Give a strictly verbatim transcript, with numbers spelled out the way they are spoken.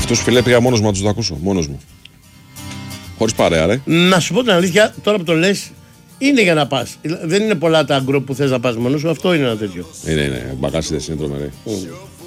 Αυτούς φιλέ πήγα μόνος μου να τους το ακούσω. Μόνος μου. Χωρίς παρέα, ρε. Να σου πω την αλήθεια, τώρα που το λες, είναι για να πας. Δεν είναι πολλά τα γκρουπ που θες να πας μόνος σου, αυτό είναι ένα τέτοιο. Είναι, είναι. Μπακάσιδες είναι τρομεροί. Mm.